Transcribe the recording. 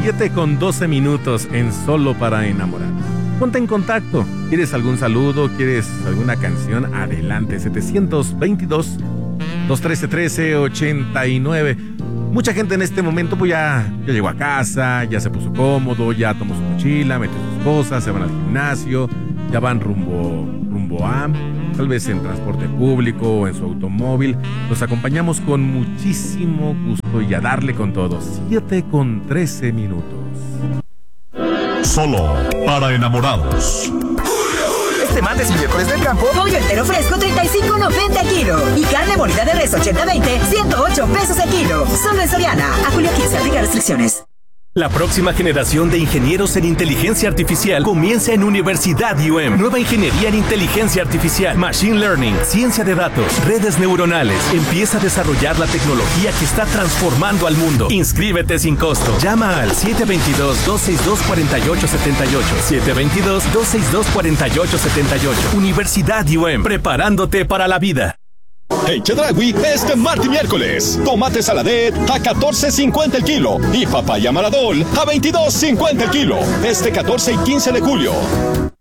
7:12 en Solo para Enamorar. Ponte en contacto. ¿Quieres algún saludo? ¿Quieres alguna canción? Adelante, 722-213-1389. Mucha gente en este momento pues ya llegó a casa, ya se puso cómodo, ya tomó su mochila, metió sus cosas, se van al gimnasio, ya van rumbo a, tal vez en transporte público o en su automóvil. Los acompañamos con muchísimo gusto y a darle con todo. 7:13. Solo para enamorados. Este martes y miércoles del campo, pollo entero fresco 35.90 el kilo. Y carne molida de res 80-20, 108 pesos el kilo. Solo en Soriana. A julio 15, aplica restricciones. La próxima generación de ingenieros en inteligencia artificial comienza en Universidad UM. Nueva ingeniería en inteligencia artificial, machine learning, ciencia de datos, redes neuronales. Empieza a desarrollar la tecnología que está transformando al mundo. Inscríbete sin costo. Llama al 722-262-4878. 722-262-4878. Universidad UM. Preparándote para la vida. En Chedraui, este martes y miércoles, tomate saladet a 14.50 el kilo y papaya maradol a 22.50 el kilo. Este 14 y 15 de julio.